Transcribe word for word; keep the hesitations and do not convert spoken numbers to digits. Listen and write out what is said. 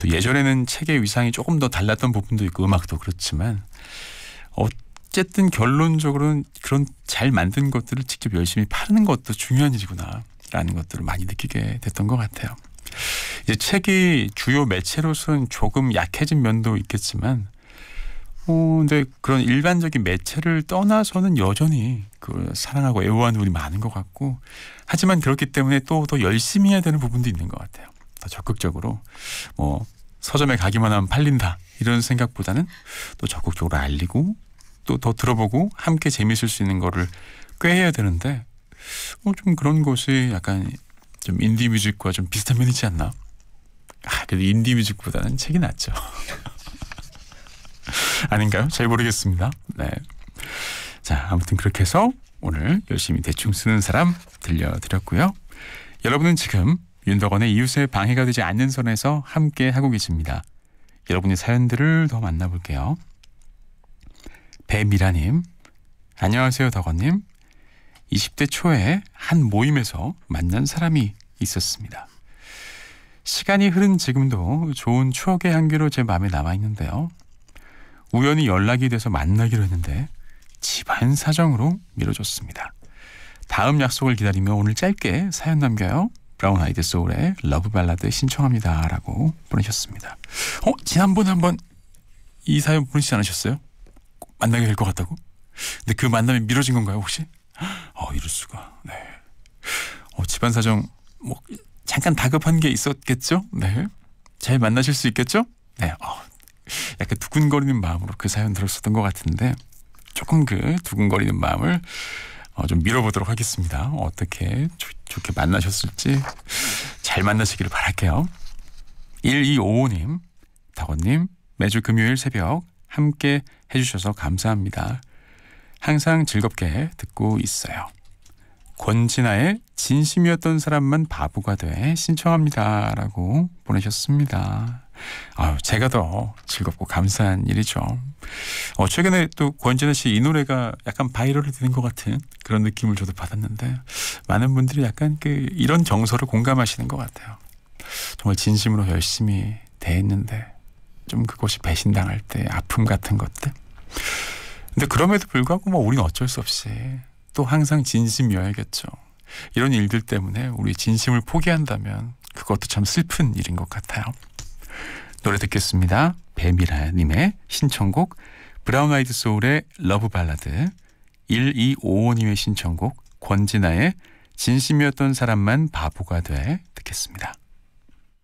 또 예전에는 책의 위상이 조금 더 달랐던 부분도 있고 음악도 그렇지만 어쨌든 결론적으로는 그런 잘 만든 것들을 직접 열심히 파는 것도 중요한 일이구나 라는 것들을 많이 느끼게 됐던 것 같아요. 이제 책이 주요 매체로서는 조금 약해진 면도 있겠지만 어, 근데 그런 일반적인 매체를 떠나서는 여전히 그 사랑하고 애호하는 분이 많은 것 같고 하지만 그렇기 때문에 또 더 열심히 해야 되는 부분도 있는 것 같아요. 더 적극적으로 뭐 서점에 가기만 하면 팔린다 이런 생각보다는 또 적극적으로 알리고 또 더 들어보고 함께 재미있을 수 있는 거를 꾀해야 되는데 어, 좀 그런 것이 약간 좀 인디 뮤직과 좀 비슷한 면이지 않나? 아, 그래도 인디 뮤직보다는 책이 낫죠. 아닌가요? 잘 모르겠습니다. 네. 자, 아무튼 그렇게 해서 오늘 열심히 대충 쓰는 사람 들려드렸고요. 여러분은 지금 윤덕원의 이웃의 방해가 되지 않는 선에서 함께 하고 계십니다. 여러분의 사연들을 더 만나볼게요. 배미라님, 안녕하세요 덕원님. 이십 대 초에 한 모임에서 만난 사람이 있었습니다. 시간이 흐른 지금도 좋은 추억의 향기로 제 마음에 남아있는데요. 우연히 연락이 돼서 만나기로 했는데 집안 사정으로 미뤄졌습니다. 다음 약속을 기다리며 오늘 짧게 사연 남겨요. 브라운 아이드 소울의 러브 발라드 신청합니다 라고 보내셨습니다. 어? 지난번에 한번 이 사연 보내시지 않으셨어요? 만나게 될 것 같다고? 근데 그 만남이 미뤄진 건가요 혹시? 어, 이럴 수가. 네. 어, 집안 사정 뭐 잠깐 다급한 게 있었겠죠? 네. 잘 만나실 수 있겠죠? 네. 어, 약간 두근거리는 마음으로 그 사연 들었었던 것 같은데 조금 그 두근거리는 마음을 어, 좀 밀어보도록 하겠습니다. 어떻게 조, 좋게 만나셨을지 잘 만나시기를 바랄게요. 일이오오님, 덕원님 매주 금요일 새벽 함께 해주셔서 감사합니다. 항상 즐겁게 듣고 있어요. 권진아의 진심이었던 사람만 바보가 돼 신청합니다 라고 보내셨습니다. 아유, 제가 더 즐겁고 감사한 일이죠. 어, 최근에 또 권진아 씨 이 노래가 약간 바이럴이 되는 것 같은 그런 느낌을 저도 받았는데 많은 분들이 약간 그 이런 정서를 공감하시는 것 같아요. 정말 진심으로 열심히 대했는데 좀 그것이 배신당할 때 아픔 같은 것들. 근데 그럼에도 불구하고 뭐 우리는 어쩔 수 없이 또 항상 진심이어야겠죠. 이런 일들 때문에 우리 진심을 포기한다면 그것도 참 슬픈 일인 것 같아요. 노래 듣겠습니다. 배미라님의 신청곡 브라운 아이드 소울의 러브 발라드, 일이오오님의 신청곡 권진아의 진심이었던 사람만 바보가 돼 듣겠습니다.